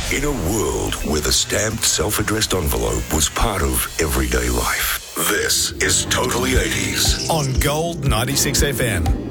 In a world where the stamped self-addressed envelope was part of everyday life, this is Totally 80s on Gold 96 FM.